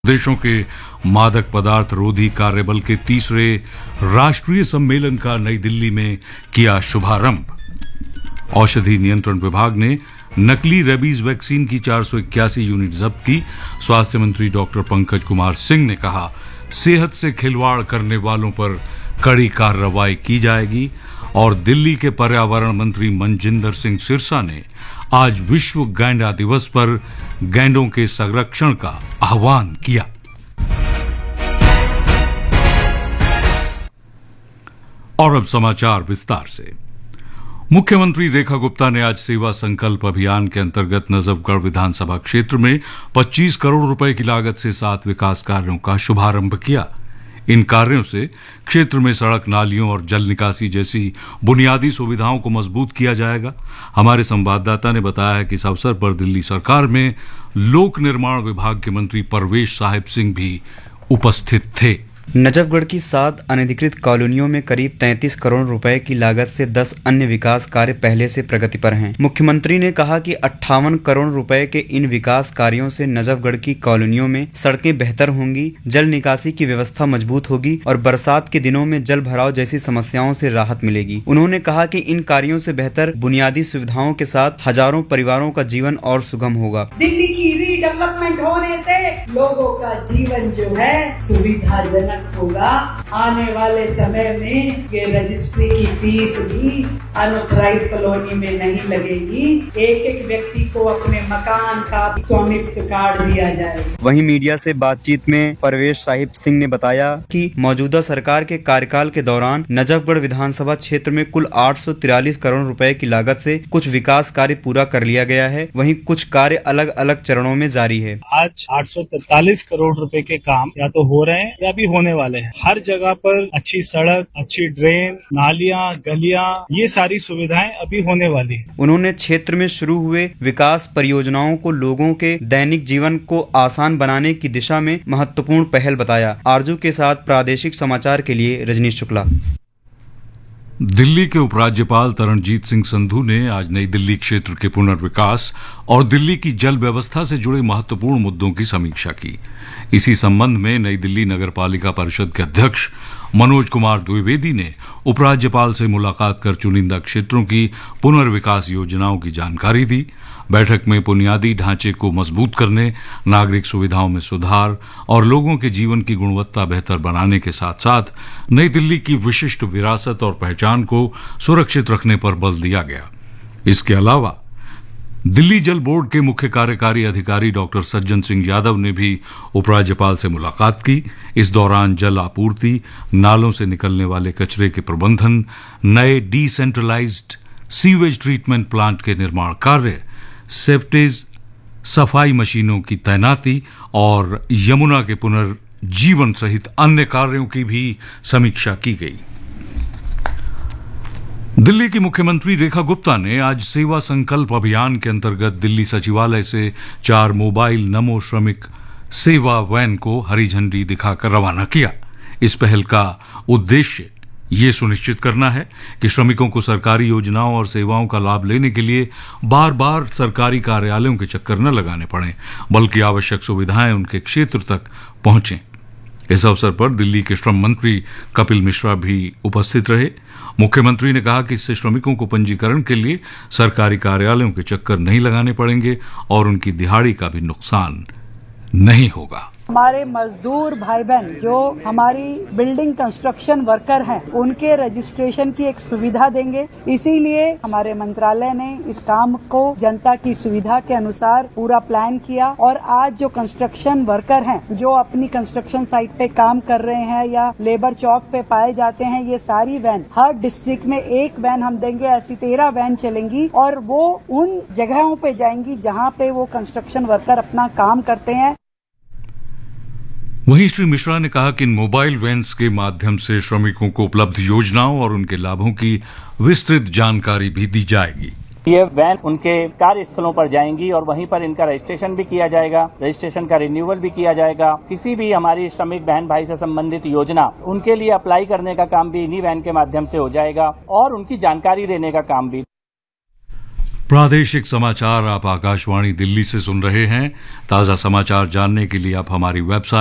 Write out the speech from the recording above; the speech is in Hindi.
देशों के मादक पदार्थ रोधी कार्यबल के तीसरे राष्ट्रीय सम्मेलन का नई दिल्ली में किया शुभारंभ। औषधि नियंत्रण विभाग ने नकली रेबीज वैक्सीन की 481 यूनिट जब्त की। स्वास्थ्य मंत्री डॉक्टर पंकज कुमार सिंह ने कहा, सेहत से खिलवाड़ करने वालों पर कड़ी कार्रवाई की जाएगी। और दिल्ली के पर्यावरण मंत्री मनजिंदर सिंह सिरसा ने आज विश्व गैंडा दिवस पर गैंडों के संरक्षण का आह्वान किया। और अब समाचार विस्तार से। मुख्यमंत्री रेखा गुप्ता ने आज सेवा संकल्प अभियान के अंतर्गत नजफगढ़ विधानसभा क्षेत्र में 25 करोड़ रुपए की लागत से 7 विकास कार्यों का शुभारंभ किया। इन कार्यों से क्षेत्र में सड़क, नालियों और जल निकासी जैसी बुनियादी सुविधाओं को मजबूत किया जाएगा। हमारे संवाददाता ने बताया है कि इस अवसर पर दिल्ली सरकार में लोक निर्माण विभाग के मंत्री परवेश साहिब सिंह भी उपस्थित थे। नजफगढ़ की 7 अनधिकृत कॉलोनियों में करीब 33 करोड़ रुपए की लागत से 10 अन्य विकास कार्य पहले से प्रगति पर हैं। मुख्यमंत्री ने कहा कि 58 करोड़ रुपए के इन विकास कार्यों से नजफगढ़ की कॉलोनियों में सड़कें बेहतर होंगी, जल निकासी की व्यवस्था मजबूत होगी और बरसात के दिनों में जल भराव जैसी समस्याओं से राहत मिलेगी। उन्होंने कहा कि इन कार्यों से बेहतर बुनियादी सुविधाओं के साथ हजारों परिवारों का जीवन और सुगम होगा। दिल्ली की रीडेवलपमेंट होने से लोगों का जीवन जो है सुविधाजनक होगा। आने वाले समय में ये रजिस्ट्री की फीस भी अनऑथराइज्ड कॉलोनी में नहीं लगेगी। एक एक व्यक्ति को अपने मकान का स्वामित्व कार्ड दिया जाएगा। वहीं मीडिया से बातचीत में परवेश साहिब सिंह ने बताया कि मौजूदा सरकार के कार्यकाल के दौरान नजफगढ़ विधानसभा क्षेत्र में कुल 843 करोड़ रुपए की लागत से कुछ विकास कार्य पूरा कर लिया गया है। वहीं कुछ कार्य अलग अलग चरणों में जारी है। आज 843 करोड़ रुपए के काम या तो हो रहे हैं या भी होने वाले हैं। हर जगह पर अच्छी सड़क, अच्छी ड्रेन, नालियां, गलियां, ये सारी सुविधाएं अभी होने वाली है। उन्होंने क्षेत्र में शुरू हुए विकास परियोजनाओं को लोगों के दैनिक जीवन को आसान बनाने की दिशा में महत्वपूर्ण पहल बताया। आरजू के साथ प्रादेशिक समाचार के लिए रजनीश शुक्ला। दिल्ली के उपराज्यपाल तरणजीत सिंह संधू ने आज नई दिल्ली क्षेत्र के पुनर्विकास और दिल्ली की जल व्यवस्था से जुड़े महत्वपूर्ण मुद्दों की समीक्षा की। इसी संबंध में नई दिल्ली नगरपालिका परिषद के अध्यक्ष मनोज कुमार द्विवेदी ने उपराज्यपाल से मुलाकात कर चुनिंदा क्षेत्रों की पुनर्विकास योजनाओं की जानकारी दी। बैठक में बुनियादी ढांचे को मजबूत करने, नागरिक सुविधाओं में सुधार और लोगों के जीवन की गुणवत्ता बेहतर बनाने के साथ साथ नई दिल्ली की विशिष्ट विरासत और पहचान को सुरक्षित रखने पर बल दिया गया। इसके अलावा दिल्ली जल बोर्ड के मुख्य कार्यकारी अधिकारी डॉक्टर सज्जन सिंह यादव ने भी उपराज्यपाल से मुलाकात की। इस दौरान जल आपूर्ति, नालों से निकलने वाले कचरे के प्रबंधन, नए डिसेंट्रलाइज्ड सीवेज ट्रीटमेंट प्लांट के निर्माण कार्य, सेप्टेज सफाई मशीनों की तैनाती और यमुना के पुनर्जीवन सहित अन्य कार्यों की भी समीक्षा की गई। दिल्ली की मुख्यमंत्री रेखा गुप्ता ने आज सेवा संकल्प अभियान के अंतर्गत दिल्ली सचिवालय से 4 मोबाइल नमो श्रमिक सेवा वैन को हरी झंडी दिखाकर रवाना किया। इस पहल का उद्देश्य ये सुनिश्चित करना है कि श्रमिकों को सरकारी योजनाओं और सेवाओं का लाभ लेने के लिए बार बार सरकारी कार्यालयों के चक्कर न लगाने पड़े, बल्कि आवश्यक सुविधाएं उनके क्षेत्र तक पहुंचें। इस अवसर पर दिल्ली के श्रम मंत्री कपिल मिश्रा भी उपस्थित रहे। मुख्यमंत्री ने कहा कि इससे श्रमिकों को पंजीकरण के लिए सरकारी कार्यालयों के चक्कर नहीं लगाने पड़ेंगे और उनकी दिहाड़ी का भी नुकसान नहीं होगा। हमारे मजदूर भाई बहन जो हमारी बिल्डिंग कंस्ट्रक्शन वर्कर हैं, उनके रजिस्ट्रेशन की एक सुविधा देंगे। इसीलिए हमारे मंत्रालय ने इस काम को जनता की सुविधा के अनुसार पूरा प्लान किया और आज जो कंस्ट्रक्शन वर्कर हैं, जो अपनी कंस्ट्रक्शन साइट पे काम कर रहे हैं या लेबर चौक पे पाए जाते हैं, ये सारी वैन हर डिस्ट्रिक्ट में एक वैन हम देंगे। ऐसी 13 वैन चलेंगी और वो उन जगहों पे जाएंगी जहाँ पे वो कंस्ट्रक्शन वर्कर अपना काम करते हैं। वहीं श्री मिश्रा ने कहा कि इन मोबाइल वैन्स के माध्यम से श्रमिकों को उपलब्ध योजनाओं और उनके लाभों की विस्तृत जानकारी भी दी जाएगी। ये वैन उनके कार्यस्थलों पर जाएंगी और वहीं पर इनका रजिस्ट्रेशन भी किया जाएगा, रजिस्ट्रेशन का रिन्यूअल भी किया जाएगा। किसी भी हमारी श्रमिक बहन भाई से संबंधित योजना उनके लिए अप्लाई करने का काम भी इन्हीं वैन के माध्यम से हो जाएगा और उनकी जानकारी देने का काम भी। प्रादेशिक समाचार आप आकाशवाणी दिल्ली से सुन रहे हैं। ताज़ा समाचार जानने के लिए आप हमारी वेबसाइट